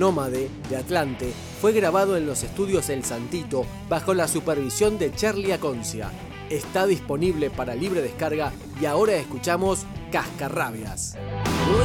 Nómade de Atlante fue grabado en los estudios El Santito bajo la supervisión de Charly Aconcia. Está disponible para libre descarga y ahora escuchamos Cascarrabias.